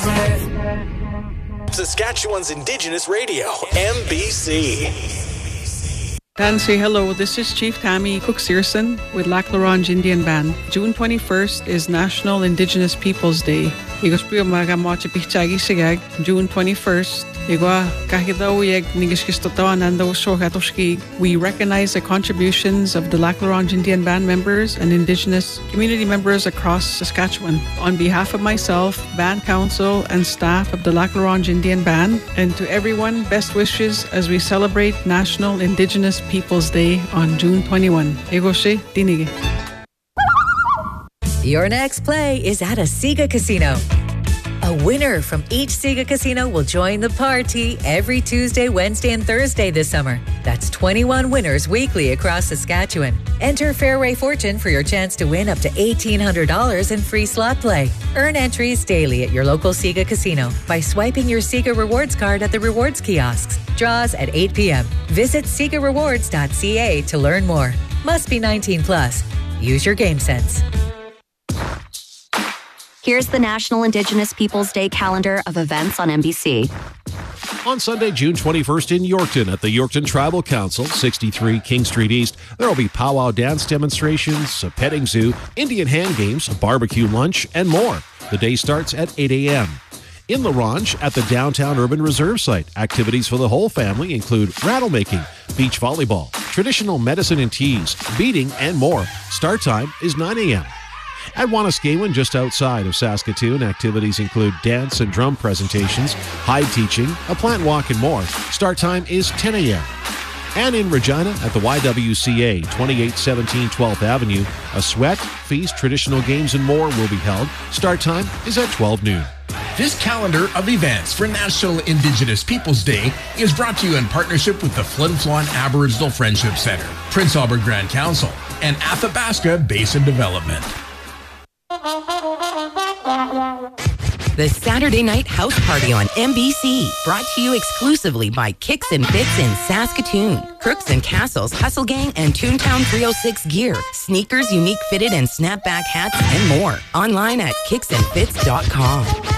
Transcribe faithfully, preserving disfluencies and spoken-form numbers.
Saskatchewan's Indigenous Radio, M B C. Dan, say hello. This is Chief Tammy Cook-Searson with Lac La Ronge Indian Band. June twenty-first is National Indigenous Peoples Day. Igos puyo mga mocha pichagi sigag. June twenty-first. Igwa kahit daw yeg nigiskistotawan nando shohatoshki. We recognize the contributions of the Lac La Ronge Indian Band members and Indigenous community members across Saskatchewan. On behalf of myself, Band Council, and staff of the Lac La Ronge Indian Band, and to everyone, best wishes as we celebrate National Indigenous Peoples Day on June twenty-first. Egoshe Tinige. Your next play is at a Sega Casino. A winner from each Sega Casino will join the party every Tuesday, Wednesday, and Thursday this summer. That's twenty-one winners weekly across Saskatchewan. Enter Fairway Fortune for your chance to win up to eighteen hundred dollars in free slot play. Earn entries daily at your local Sega Casino by swiping your Sega Rewards card at the rewards kiosks. Draws at eight p.m. Visit sega rewards dot c a to learn more. Must be nineteen plus. Use your game sense. Here's the National Indigenous Peoples Day calendar of events on M B C. On Sunday, June twenty-first in Yorkton at the Yorkton Tribal Council, sixty-three King Street East, there will be powwow dance demonstrations, a petting zoo, Indian hand games, a barbecue lunch, and more. The day starts at eight a.m. In La Ronge, at the Downtown Urban Reserve site, activities for the whole family include rattle making, beach volleyball, traditional medicine and teas, beading, and more. Start time is nine a.m. At Wanuskewin, just outside of Saskatoon, activities include dance and drum presentations, hide teaching, a plant walk, and more. Start time is ten a.m. And in Regina, at the Y W C A, twenty-eight seventeen twelfth Avenue, a sweat, feast, traditional games, and more will be held. Start time is at twelve noon. This calendar of events for National Indigenous Peoples Day is brought to you in partnership with the Flin Flon Aboriginal Friendship Centre, Prince Albert Grand Council, and Athabasca Basin Development. The Saturday Night House Party on M B C, brought to you exclusively by Kicks and Fits in Saskatoon. Crooks and Castles, Hustle Gang, and Toontown three oh six gear, sneakers, unique fitted and snapback hats, and more. Online at kicks and fits dot com.